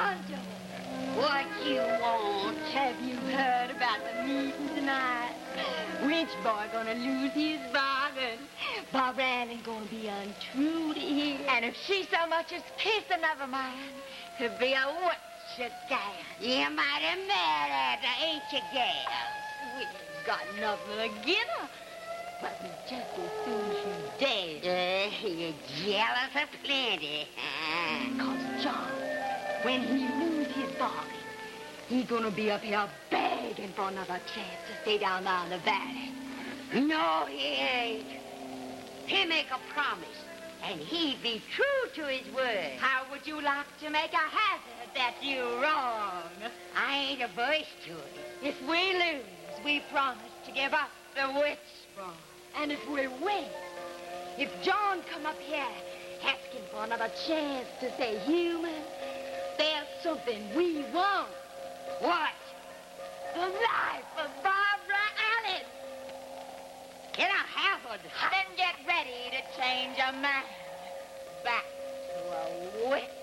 Tonto. What you want? Have you heard about the meeting tonight? Rich boy gonna lose his bargain. Barbara Allen gonna be untrue to him. And if she so much as kiss another man, he'll be a what's-your-gal. You might have met her, ain't you, gal? We ain't got nothing against her. But we just as soon as she's dead. You're jealous of plenty. Because John, when he loses his bargain, he's gonna be up here begging for another chance to stay down there in the valley. No, he ain't. He make a promise, and he be true to his word. How would you like to make a hazard that you're wrong? I ain't averse to it. If we lose, we promise to give up the witch farm. And if we win, if John come up here asking for another chance to stay human, there's something we want. What? The life of Barbara Allen. Get a hazard. Then get ready to change a man back to a witch.